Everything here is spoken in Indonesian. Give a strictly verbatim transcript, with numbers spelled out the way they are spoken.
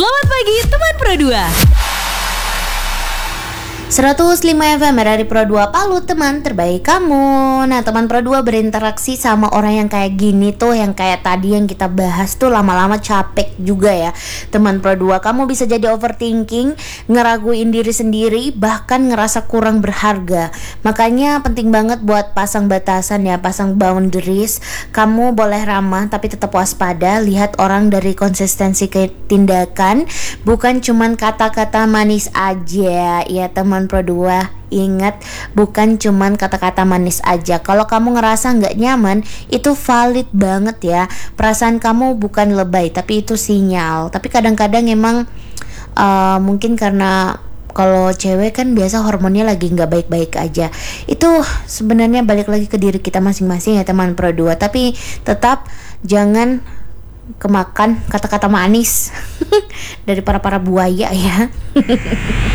Selamat pagi teman Pro dua. seratus lima F M R R I Pro dua Palu, teman terbaik kamu. Nah, teman Pro dua berinteraksi sama orang yang kayak gini tuh, yang kayak tadi yang kita bahas tuh, lama-lama capek juga ya. Teman Pro dua, kamu bisa jadi overthinking, ngeraguin diri sendiri, bahkan ngerasa kurang berharga. Makanya penting banget buat pasang batasan ya, pasang boundaries. Kamu boleh ramah tapi tetap waspada. Lihat orang dari konsistensi ke tindakan, bukan cuman kata-kata manis aja ya teman Pro dua. Ingat, bukan cuman kata-kata manis aja. Kalau kamu ngerasa nggak nyaman, itu valid banget ya. Perasaan kamu bukan lebay, tapi itu sinyal. Tapi kadang-kadang emang uh, mungkin karena kalau cewek kan biasa hormonnya lagi nggak baik-baik aja. Itu sebenarnya balik lagi ke diri kita masing-masing ya teman Pro dua. Tapi tetap jangan kemakan kata-kata manis dari para-para buaya ya.